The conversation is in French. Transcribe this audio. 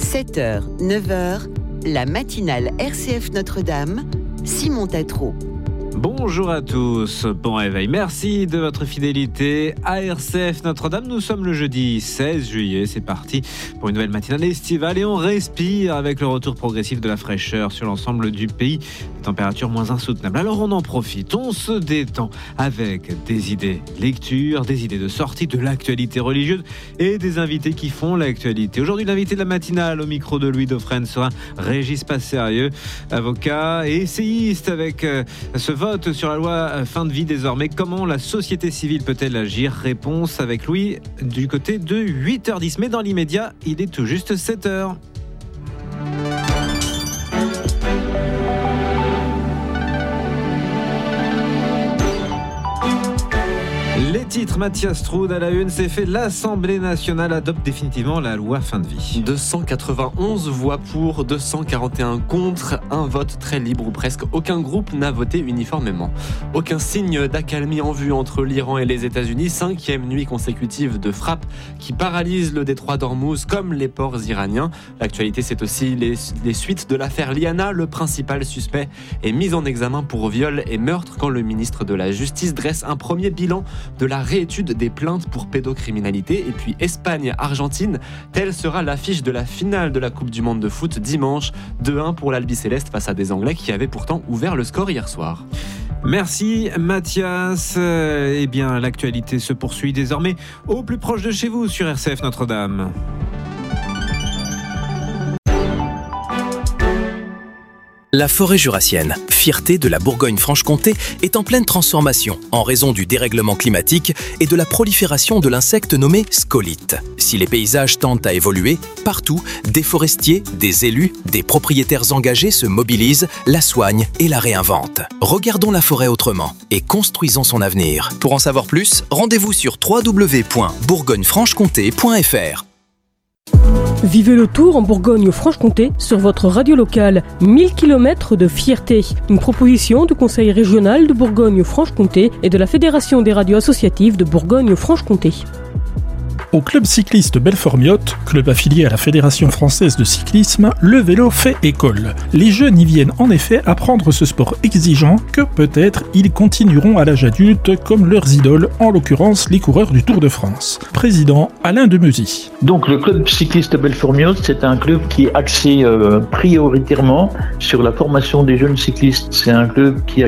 7h, 9h, la matinale RCF Notre-Dame, Simon Tatro. Bonjour à tous, bon réveil, merci de votre fidélité à RCF Notre-Dame. Nous sommes le jeudi 16 juillet, c'est parti pour une nouvelle matinale estivale et on respire avec le retour progressif de la fraîcheur sur l'ensemble du pays. Des températures moins insoutenables, alors on en profite, on se détend avec des idées lecture, des idées de sortie, de l'actualité religieuse et des invités qui font l'actualité. Aujourd'hui, l'invité de la matinale au micro de Louis Dauphren sera Régis Passérieux, avocat et essayiste avec ce vote sur la loi fin de vie désormais. Comment la société civile peut-elle agir? Réponse avec Louis du côté de 8h10. Mais dans l'immédiat, il est tout juste 7h. Les titres, Mathias Strud à la une, c'est fait. L'Assemblée nationale adopte définitivement la loi fin de vie. 291 voix pour, 241 contre, un vote très libre où presque aucun groupe n'a voté uniformément. Aucun signe d'accalmie en vue entre l'Iran et les États-Unis. 5e nuit consécutive de frappes qui paralysent le détroit d'Ormuz comme les ports iraniens. L'actualité, c'est aussi les suites de l'affaire Liana. Le principal suspect est mis en examen pour viol et meurtre quand le ministre de la Justice dresse un premier bilan de la réétude des plaintes pour pédocriminalité. Et puis Espagne-Argentine, telle sera l'affiche de la finale de la Coupe du Monde de foot dimanche. 2-1 pour l'Albiceleste face à des Anglais qui avaient pourtant ouvert le score hier soir. Merci Mathias. Eh bien, l'actualité se poursuit désormais au plus proche de chez vous sur RCF Notre-Dame. La forêt jurassienne, fierté de la Bourgogne-Franche-Comté, est en pleine transformation en raison du dérèglement climatique et de la prolifération de l'insecte nommé scolyte. Si les paysages tendent à évoluer, partout, des forestiers, des élus, des propriétaires engagés se mobilisent, la soignent et la réinventent. Regardons la forêt autrement et construisons son avenir. Pour en savoir plus, rendez-vous sur www.bourgognefranchecomté.fr. Vivez le tour en Bourgogne-Franche-Comté sur votre radio locale. 1000 km de fierté. Une proposition du Conseil régional de Bourgogne-Franche-Comté et de la Fédération des radios associatives de Bourgogne-Franche-Comté. Au club cycliste Belfort-Miotte, club affilié à la Fédération française de cyclisme, le vélo fait école. Les jeunes y viennent en effet apprendre ce sport exigeant que peut-être ils continueront à l'âge adulte comme leurs idoles, en l'occurrence les coureurs du Tour de France. Président Alain Demeusy. Donc le club cycliste Belfort-Miotte, c'est un club qui est axé prioritairement sur la formation des jeunes cyclistes. C'est un club qui